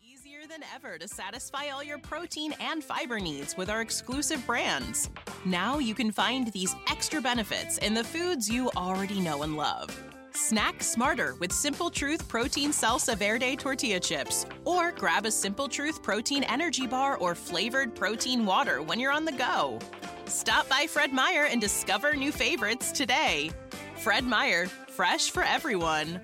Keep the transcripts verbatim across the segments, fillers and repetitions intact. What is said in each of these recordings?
Easier than ever to satisfy all your protein and fiber needs with our exclusive brands. Now you can find these extra benefits in the foods you already know and love. Snack smarter with Simple Truth Protein Salsa Verde tortilla chips. Or grab a Simple Truth Protein Energy Bar or flavored protein water when you're on the go. Stop by Fred Meyer and discover new favorites today. Fred Meyer, fresh for everyone.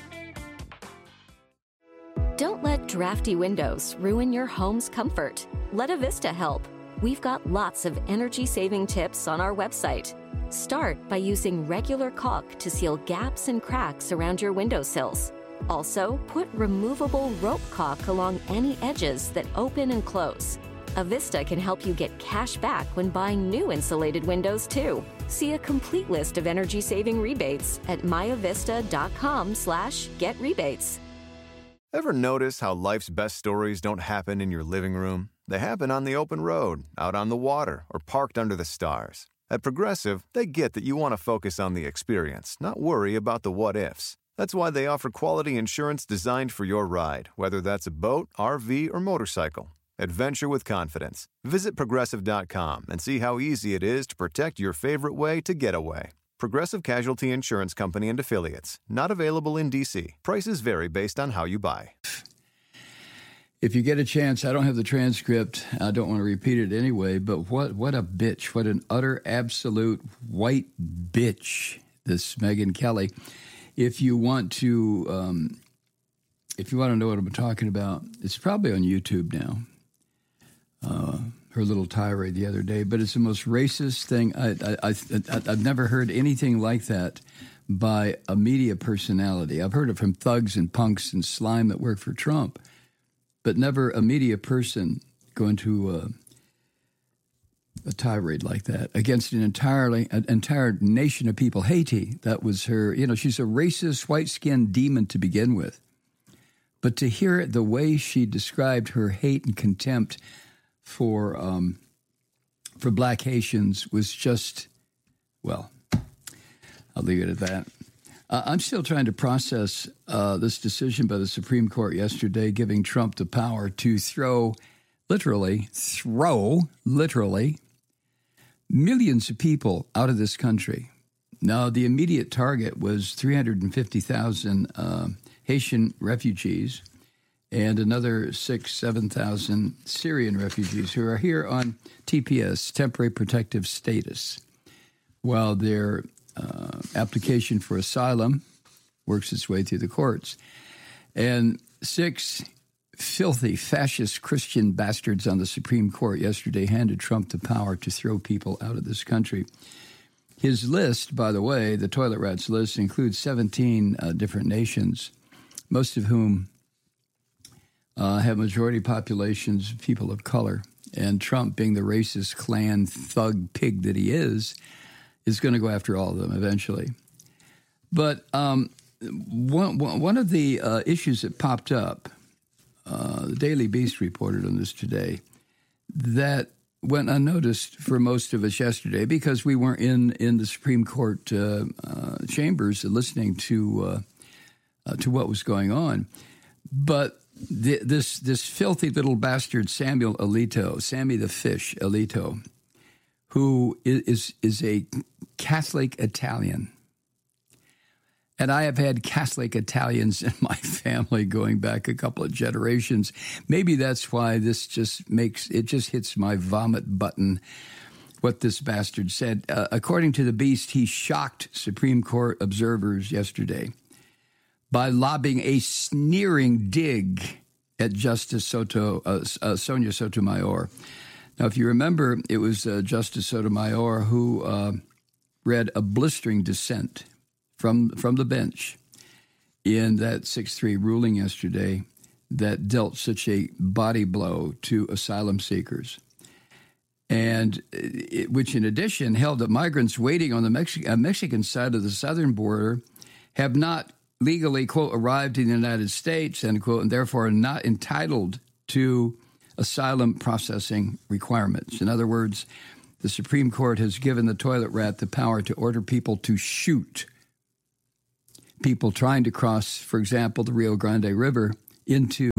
Don't let drafty windows ruin your home's comfort. Let Avista help. We've got lots of energy-saving tips on our website. Start by using regular caulk to seal gaps and cracks around your windowsills. Also, put removable rope caulk along any edges that open and close. Avista can help you get cash back when buying new insulated windows, too. See a complete list of energy-saving rebates at myavista.com slash get rebates. Ever notice how life's best stories don't happen in your living room? They happen on the open road, out on the water, or parked under the stars. At Progressive, they get that you want to focus on the experience, not worry about the what-ifs. That's why they offer quality insurance designed for your ride, whether that's a boat, R V, or motorcycle. Adventure with confidence. Visit Progressive dot com and see how easy it is to protect your favorite way to get away. Progressive Casualty Insurance Company and Affiliates. Not available in D C. Prices vary based on how you buy. If you get a chance, I don't have the transcript. I don't want to repeat it anyway, but what, what a bitch. What an utter, absolute white bitch, this Megyn Kelly. If you want to, um, if you want to know what I'm talking about, it's probably on YouTube now. Uh, her little tirade the other day, but it's the most racist thing. I, I, I, I've never heard anything like that by a media personality. I've heard it from thugs and punks and slime that work for Trump, but never a media person going to uh, a tirade like that against an entirely an entire nation of people. Haiti, that was her. You know, she's a racist, white-skinned demon to begin with. But to hear it the way she described her hate and contempt for um, for black Haitians was just, well, I'll leave it at that. Uh, I'm still trying to process uh, this decision by the Supreme Court yesterday, giving Trump the power to throw, literally, throw, literally, millions of people out of this country. Now, the immediate target was three hundred fifty thousand uh, Haitian refugees and another six, seven thousand Syrian refugees who are here on T P S, temporary protective status, while their uh, application for asylum works its way through the courts. And six filthy, fascist Christian bastards on the Supreme Court yesterday handed Trump the power to throw people out of this country. His list, by the way, the toilet rats list, includes seventeen uh, different nations, most of whom Uh, have majority populations of people of color. And Trump, being the racist Klan thug pig that he is, is going to go after all of them eventually. But um, one, one of the uh, issues that popped up, uh, the Daily Beast reported on this today, that went unnoticed for most of us yesterday because we weren't in, in the Supreme Court uh, uh, chambers listening to uh, uh, to what was going on. But The, this this filthy little bastard Samuel Alito, Sammy the Fish Alito, who is is a Catholic Italian, and I have had Catholic Italians in my family going back a couple of generations. Maybe that's why this just makes it just hits my vomit button. What this bastard said, uh, according to the Beast, he shocked Supreme Court observers yesterday by lobbing a sneering dig at Justice Soto, uh, uh, Sonia Sotomayor. Now, if you remember, it was uh, Justice Sotomayor who uh, read a blistering dissent from from the bench in that six three ruling yesterday that dealt such a body blow to asylum seekers, and it, which in addition held that migrants waiting on the Mexi- uh, Mexican side of the southern border have not legally, quote, arrived in the United States, end quote, and therefore are not entitled to asylum processing requirements. In other words, the Supreme Court has given the toilet rat the power to order people to shoot people trying to cross, for example, the Rio Grande River into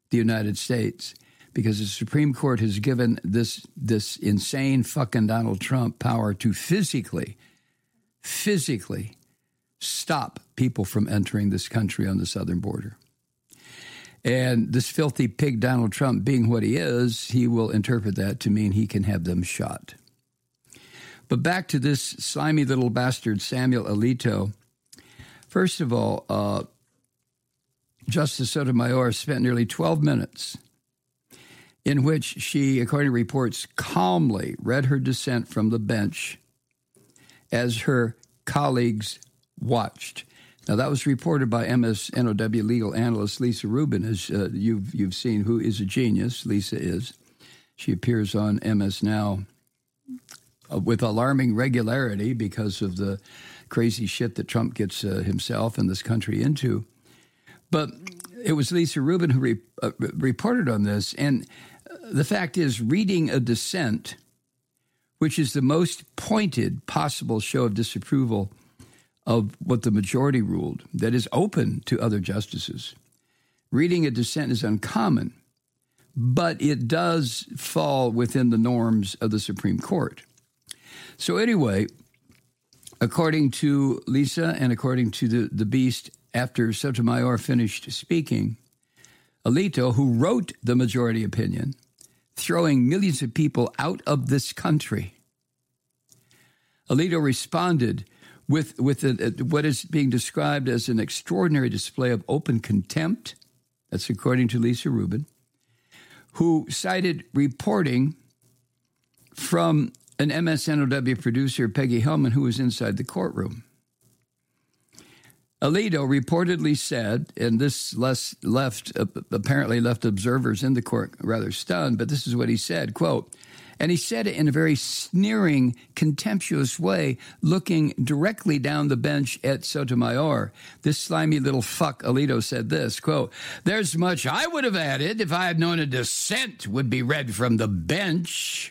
the United States, because the Supreme Court has given this this insane fucking Donald Trump power to physically, physically stop people from entering this country on the southern border. And this filthy pig Donald Trump, being what he is, he will interpret that to mean he can have them shot. But back to this slimy little bastard, Samuel Alito. First of all, uh, Justice Sotomayor spent nearly twelve minutes in which she, according to reports, calmly read her dissent from the bench as her colleagues watched. Now, that was reported by M S N O W legal analyst Lisa Rubin, as uh, you've, you've seen, who is a genius. Lisa is. She appears on M S Now uh, with alarming regularity because of the crazy shit that Trump gets uh, himself and this country into. But it was Lisa Rubin who re- uh, reported on this. And the fact is, reading a dissent, which is the most pointed possible show of disapproval of what the majority ruled, that is open to other justices, reading a dissent is uncommon, but it does fall within the norms of the Supreme Court. So anyway, according to Lisa and according to the, the Beast, after Sotomayor finished speaking, Alito, who wrote the majority opinion, throwing millions of people out of this country, Alito responded with, with a, a, what is being described as an extraordinary display of open contempt. That's according to Lisa Rubin, who cited reporting from an M S N O W producer, Peggy Hellman, who was inside the courtroom. Alito reportedly said, and this less left uh, apparently left observers in the court rather stunned, but this is what he said, quote, and he said it in a very sneering, contemptuous way, looking directly down the bench at Sotomayor. This slimy little fuck, Alito, said this, quote, there's much I would have added if I had known a dissent would be read from the bench.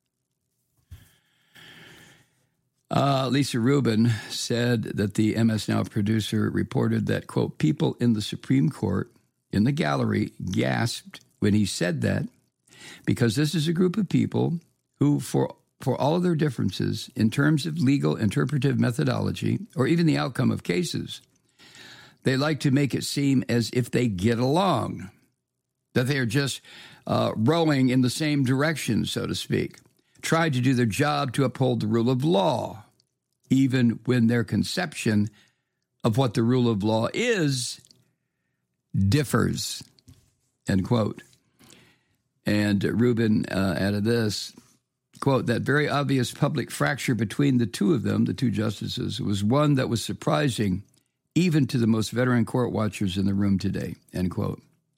Uh, Lisa Rubin said that the M S Now producer reported that, quote, people in the Supreme Court in the gallery gasped when he said that, because this is a group of people who, for for all of their differences in terms of legal interpretive methodology or even the outcome of cases, they like to make it seem as if they get along, that they are just uh, rowing in the same direction, so to speak, tried to do their job to uphold the rule of law, even when their conception of what the rule of law is differs, end quote. And Rubin uh, added this, quote, that very obvious public fracture between the two of them, the two justices, was one that was surprising even to the most veteran court watchers in the room today, end quote.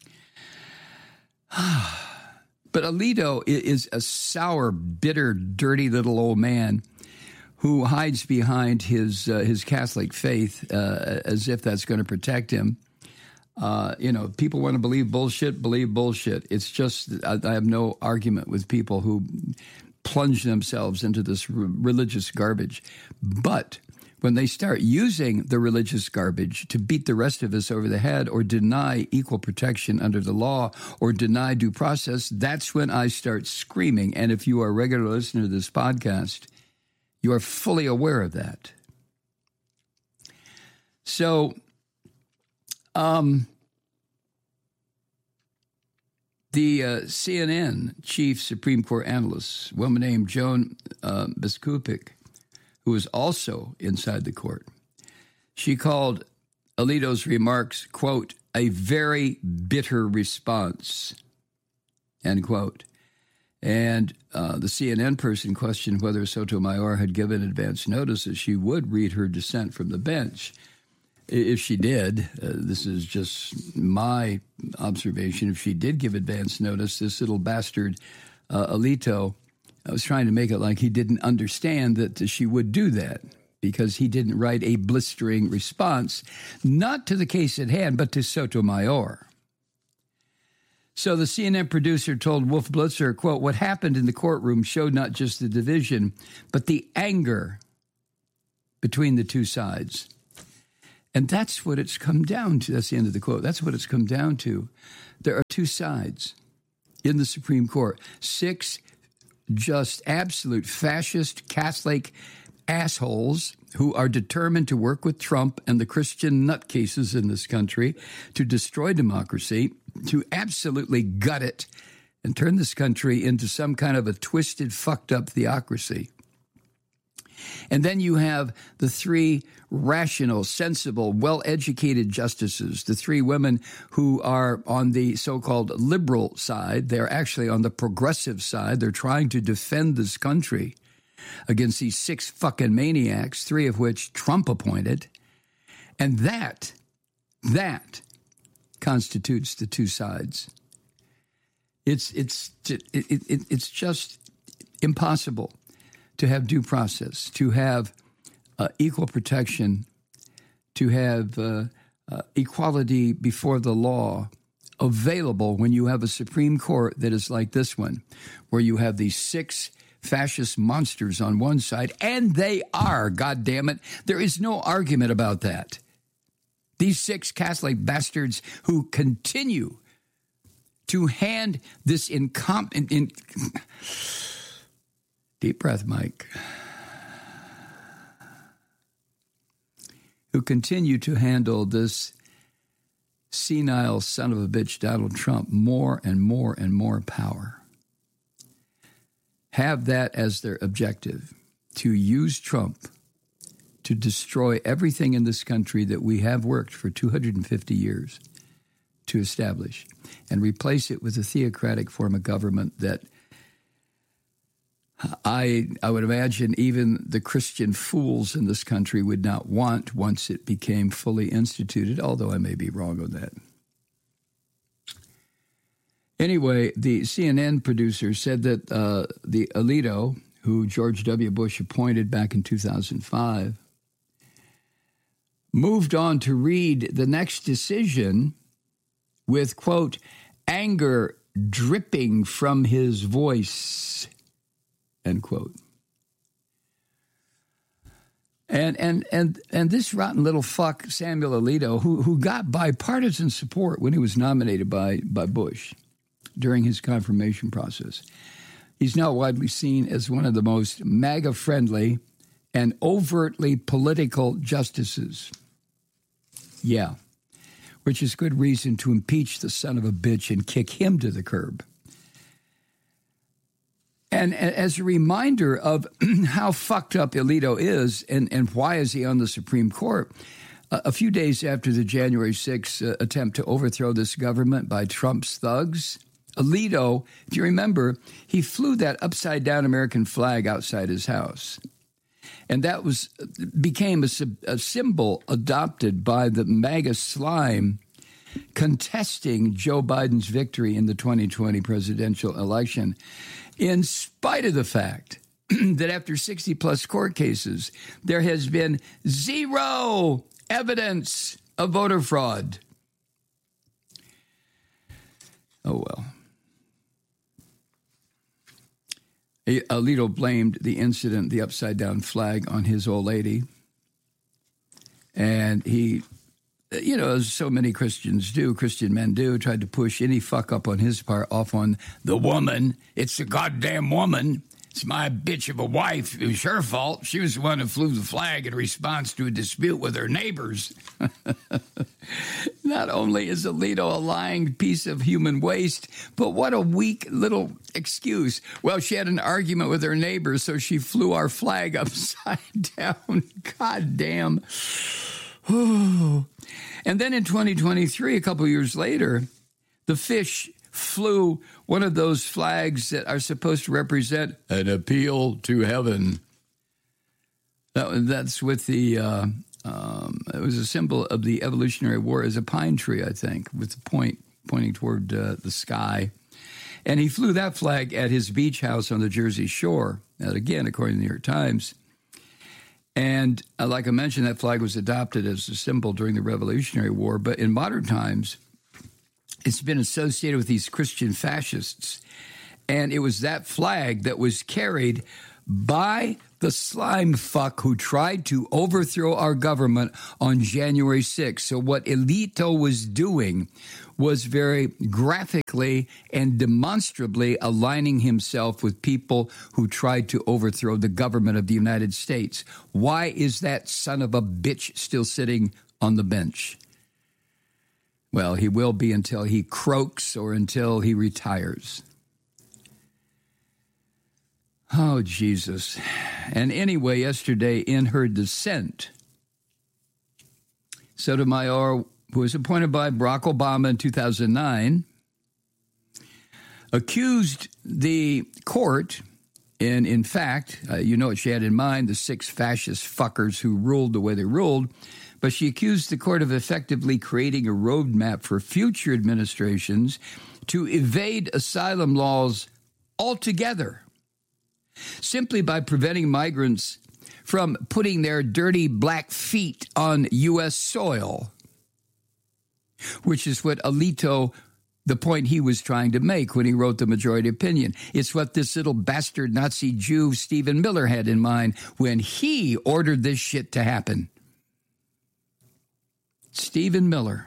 But Alito is a sour, bitter, dirty little old man who hides behind his uh, his Catholic faith uh, as if that's going to protect him. Uh, you know, people want to believe bullshit, believe bullshit. It's just, I, I have no argument with people who plunge themselves into this r- religious garbage. But when they start using the religious garbage to beat the rest of us over the head or deny equal protection under the law or deny due process, that's when I start screaming. And if you are a regular listener to this podcast, you are fully aware of that. So, um, the uh, C N N chief Supreme Court analyst, a woman named Joan uh, Biskupic, who was also inside the court, she called Alito's remarks, quote, a very bitter response, end quote. And uh, the C N N person questioned whether Sotomayor had given advance notice that she would read her dissent from the bench. If she did, uh, this is just my observation, if she did give advance notice, this little bastard uh, Alito, I was trying to make it like he didn't understand that she would do that because he didn't write a blistering response, not to the case at hand, but to Sotomayor. So the C N N producer told Wolf Blitzer, quote, what happened in the courtroom showed not just the division, but the anger between the two sides. And that's what it's come down to. That's the end of the quote. That's what it's come down to. There are two sides in the Supreme Court. Six just absolute fascist Catholic assholes who are determined to work with Trump and the Christian nutcases in this country to destroy democracy, to absolutely gut it and turn this country into some kind of a twisted, fucked up theocracy. And then you have the three rational, sensible, well-educated justices, the three women who are on the so-called liberal side. They're actually on the progressive side. They're trying to defend this country against these six fucking maniacs, three of which Trump appointed. And that, that constitutes the two sides. It's, it's, it, it, it's just impossible to have due process, to have uh, equal protection, to have uh, uh, equality before the law available when you have a Supreme Court that is like this one, where you have these six fascist monsters on one side, and they are, God damn it. There is no argument about that. These six Catholic bastards who continue to hand this incompetent... In, Deep breath, Mike. Who continue to handle this senile son of a bitch, Donald Trump, more and more and more power. Have that as their objective, to use Trump to destroy everything in this country that we have worked for two hundred fifty years to establish, and replace it with a theocratic form of government that I I would imagine even the Christian fools in this country would not want once it became fully instituted, although I may be wrong on that. Anyway, the C N N producer said that uh, the Alito, who George W. Bush appointed back in two thousand five, moved on to read the next decision with, quote, anger dripping from his voice, end quote. And and and and this rotten little fuck, Samuel Alito, who who got bipartisan support when he was nominated by, by Bush during his confirmation process. He's now widely seen as one of the most MAGA-friendly and overtly political justices. Yeah, which is good reason to impeach the son of a bitch and kick him to the curb. And as a reminder of how fucked up Alito is and, and why is he on the Supreme Court, uh, a few days after the January sixth uh, attempt to overthrow this government by Trump's thugs, Alito, if you remember, he flew that upside-down American flag outside his house. And that was became a, a symbol adopted by the MAGA slime contesting Joe Biden's victory in the twenty twenty presidential election, in spite of the fact that after sixty-plus court cases, there has been zero evidence of voter fraud. Oh, well. Alito blamed the incident, the upside-down flag, on his old lady. And he, you know, as so many Christians do, Christian men do, tried to push any fuck-up on his part off on the woman. It's the goddamn woman. It's my bitch of a wife. It was her fault. She was the one who flew the flag in response to a dispute with her neighbors. Not only is Alito a lying piece of human waste, but what a weak little excuse. Well, she had an argument with her neighbors, so she flew our flag upside down. God damn. And then in twenty twenty-three, a couple years later, the fish flew one of those flags that are supposed to represent an appeal to heaven. That, that's with the, uh, um, it was a symbol of the Evolutionary War as a pine tree, I think, with the point pointing toward uh, the sky. And he flew that flag at his beach house on the Jersey Shore. And again, according to the New York Times. And uh, like I mentioned, that flag was adopted as a symbol during the Revolutionary War. But in modern times, it's been associated with these Christian fascists. And it was that flag that was carried by the slime fuck who tried to overthrow our government on January sixth. So what Alito was doing was very graphically and demonstrably aligning himself with people who tried to overthrow the government of the United States. Why is that son of a bitch still sitting on the bench? Well, he will be until he croaks or until he retires. Oh, Jesus. And anyway, yesterday in her dissent, Sotomayor, who was appointed by Barack Obama in two thousand nine, accused the court, and in fact, uh, you know what she had in mind, the six fascist fuckers who ruled the way they ruled, but she accused the court of effectively creating a roadmap for future administrations to evade asylum laws altogether, simply by preventing migrants from putting their dirty black feet on U S soil, which is what Alito, the point he was trying to make when he wrote the majority opinion. It's what this little bastard Nazi Jew Stephen Miller had in mind when he ordered this shit to happen. Stephen Miller.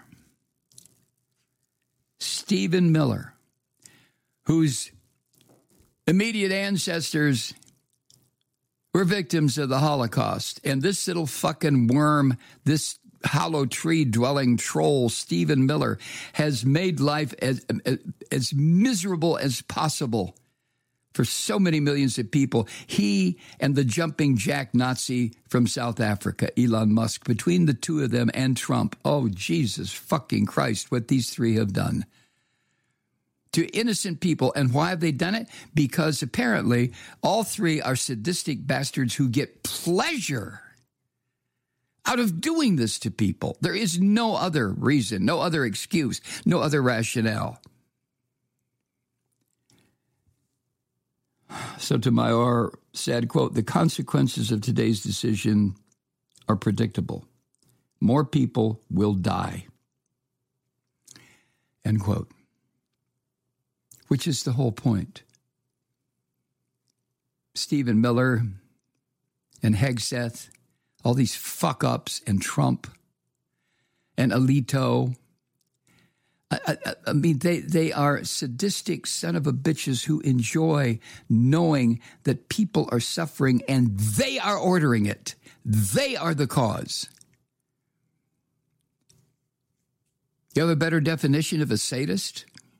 Stephen Miller, whose immediate ancestors were victims of the Holocaust. And this little fucking worm, this hollow tree dwelling troll, Stephen Miller, has made life as, as, as miserable as possible for so many millions of people. He and the jumping jack Nazi from South Africa, Elon Musk, between the two of them and Trump, oh, Jesus fucking Christ, what these three have done to innocent people. And why have they done it? Because apparently all three are sadistic bastards who get pleasure out of doing this to people. There is no other reason, no other excuse, no other rationale. Sotomayor said, quote, "The consequences of today's decision are predictable. More people will die." End quote. Which is the whole point. Stephen Miller and Hegseth, all these fuck-ups, and Trump and Alito. I, I, I mean, they, they are sadistic son of a bitches who enjoy knowing that people are suffering and they are ordering it. They are the cause. You have a better definition of a sadist?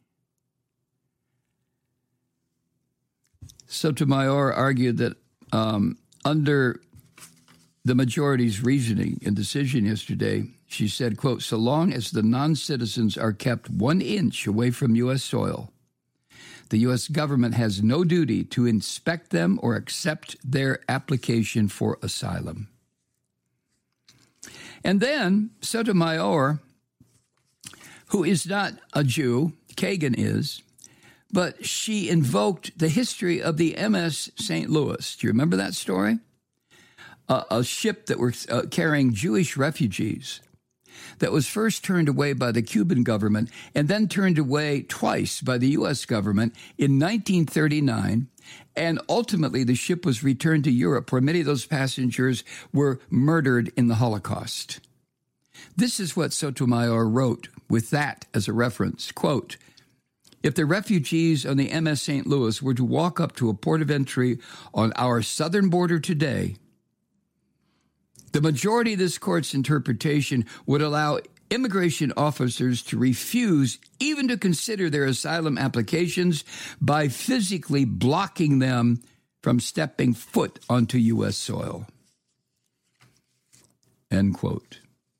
Sotomayor argued that um, under the majority's reasoning and decision yesterday, she said, quote, "So long as the non-citizens are kept one inch away from U S soil, the U S government has no duty to inspect them or accept their application for asylum." And then Sotomayor, who is not a Jew, Kagan is, but she invoked the history of the M S Saint Louis. Do you remember that story? Uh, a ship that was uh, carrying Jewish refugees that was first turned away by the Cuban government and then turned away twice by the U S government in nineteen thirty-nine. And ultimately, the ship was returned to Europe, where many of those passengers were murdered in the Holocaust. This is what Sotomayor wrote with that as a reference. Quote, "If the refugees on the M S Saint Louis were to walk up to a port of entry on our southern border today, the majority of this court's interpretation would allow immigration officers to refuse even to consider their asylum applications by physically blocking them from stepping foot onto U S soil." End quote.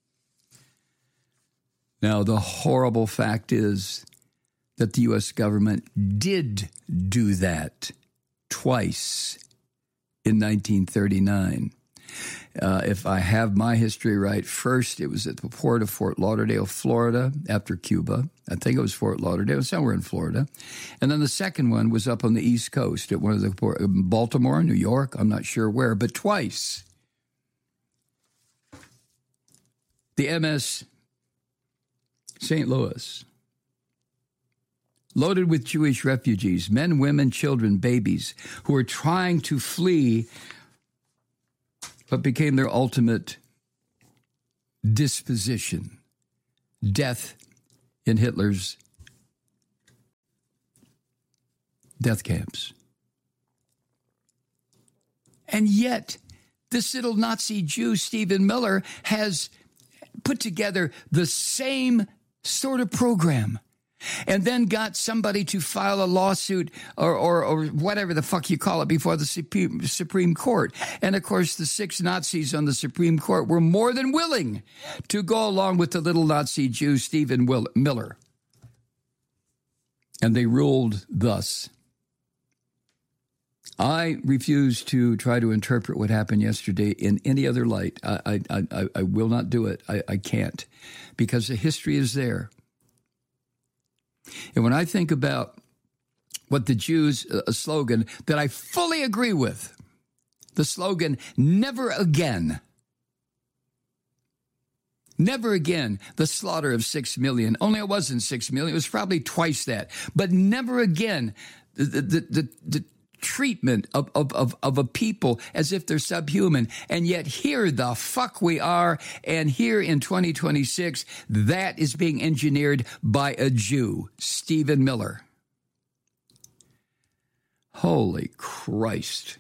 Now, the horrible fact is that the U S government did do that twice in nineteen thirty-nine. Uh, if I have my history right, first it was at the port of Fort Lauderdale, Florida, after Cuba. I think it was Fort Lauderdale, somewhere in Florida. And then the second one was up on the East Coast at one of the port, Baltimore, New York, I'm not sure where, but twice. The M S Saint Louis loaded with Jewish refugees, men, women, children, babies, who are trying to flee what became their ultimate disposition, death in Hitler's death camps. And yet, this little Nazi Jew, Stephen Miller, has put together the same sort of program and then got somebody to file a lawsuit or, or, or whatever the fuck you call it before the Supreme, Supreme Court. And, of course, the six Nazis on the Supreme Court were more than willing to go along with the little Nazi Jew, Stephen Will- Miller. And they ruled thus. I refuse to try to interpret what happened yesterday in any other light. I, I, I, I will not do it. I, I can't, because the history is there. And when I think about what the Jews' uh, slogan that I fully agree with, the slogan, never again, never again, the slaughter of six million. Only it wasn't six million. It was probably twice that. But never again, the, the, the, the treatment of, of, of, of a people as if they're subhuman. And yet here the fuck we are. And here in twenty twenty-six, that is being engineered by a Jew, Stephen Miller. Holy Christ.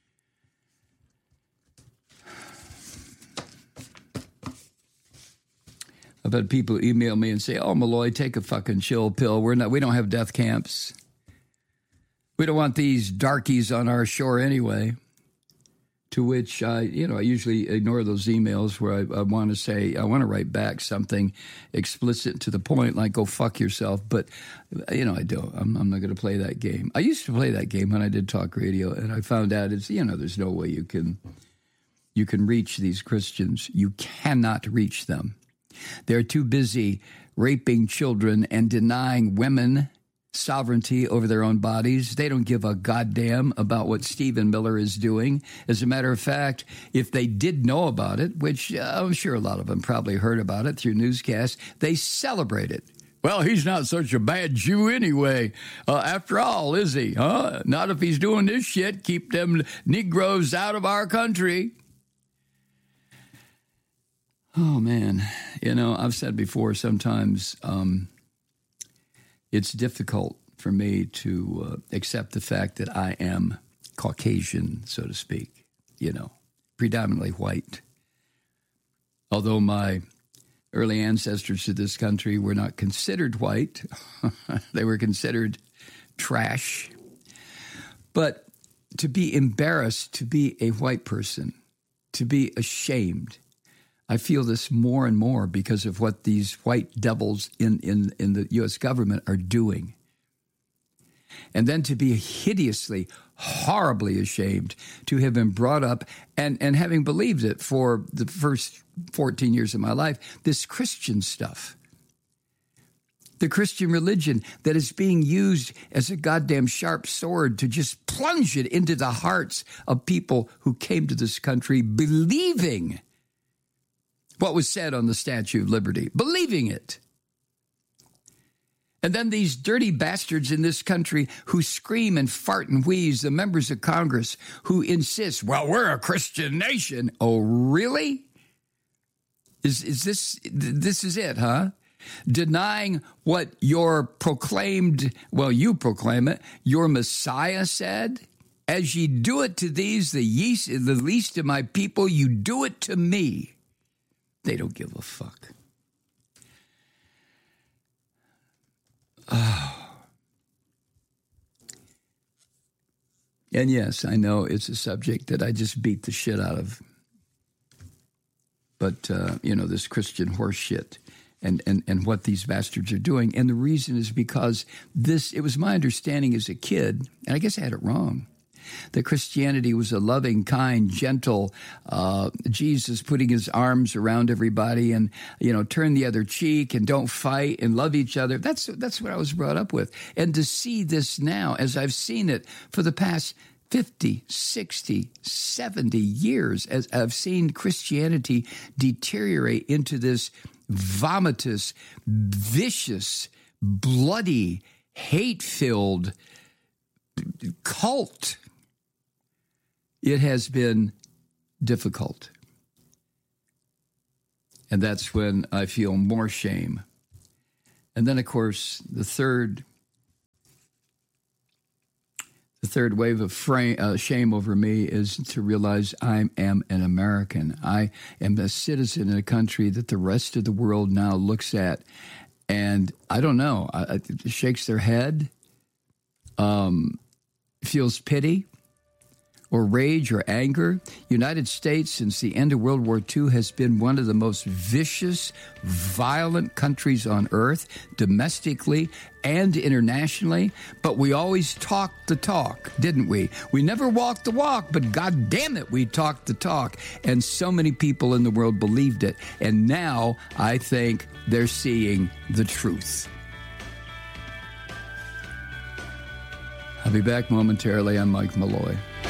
I've had people email me and say, oh, Malloy, take a fucking chill pill. We're not, we don't have death camps. We don't want these darkies on our shore anyway. To which I, you know, I usually ignore those emails where I, I want to say, I want to write back something explicit to the point, like go fuck yourself. But, you know, I don't. I'm, I'm not going to play that game. I used to play that game when I did talk radio, and I found out it's, you know, there's no way you can, you can reach these Christians. You cannot reach them. They're too busy raping children and denying women sovereignty over their own bodies. They don't give a goddamn about what Stephen Miller is doing. As a matter of fact, if they did know about it, which uh, I'm sure a lot of them probably heard about it through newscasts, they celebrate it. Well, he's not such a bad Jew anyway. Uh, after all, is he? Huh? Not if he's doing this shit. Keep them Negroes out of our country. Oh, man. You know, I've said before, sometimes um, it's difficult for me to uh, accept the fact that I am Caucasian, so to speak, you know, predominantly white. Although my early ancestors to this country were not considered white, they were considered trash. But to be embarrassed to be a white person, to be ashamed, I feel this more and more because of what these white devils in, in, in the U S government are doing. And then to be hideously, horribly ashamed to have been brought up and, and having believed it for the first fourteen years of my life, this Christian stuff. The Christian religion that is being used as a goddamn sharp sword to just plunge it into the hearts of people who came to this country believing what was said on the Statue of Liberty, believing it. And then these dirty bastards in this country who scream and fart and wheeze, the members of Congress who insist, well, we're a Christian nation. Oh, really? Is is this, this is it, huh? Denying what your proclaimed, well, you proclaim it, your Messiah said? As ye do it to these, the, yeast, the least of my people, you do it to me. They don't give a fuck. Oh. And yes, I know it's a subject that I just beat the shit out of. But, uh, you know, this Christian horse shit and, and, and what these bastards are doing. And the reason is because this, it was my understanding as a kid, and I guess I had it wrong, that Christianity was a loving, kind, gentle, uh, Jesus putting his arms around everybody and, you know, turn the other cheek and don't fight and love each other. That's, that's what I was brought up with. And to see this now, as I've seen it for the past fifty, sixty, seventy years, as I've seen Christianity deteriorate into this vomitous, vicious, bloody, hate-filled cult, it has been difficult. And that's when I feel more shame. And then, of course, the third the third wave of frame, uh, shame over me is to realize I am an American. I am a citizen in a country that the rest of the world now looks at, and I don't know, I, it shakes their head, um, feels pity, or rage or anger. United States, since the end of World War Two, has been one of the most vicious, violent countries on earth, domestically and internationally. But we always talked the talk, didn't we? We never walked the walk, but God damn it, we talked the talk. And so many people in the world believed it. And now I think they're seeing the truth. I'll be back momentarily. I'm Mike Malloy.